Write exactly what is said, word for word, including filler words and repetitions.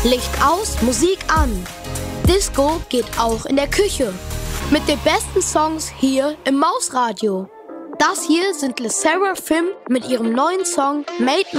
Licht aus, Musik an. Disco geht auch in der Küche. Mit den besten Songs hier im Mausradio. Das hier sind LE SSERAFIM mit ihrem neuen Song Made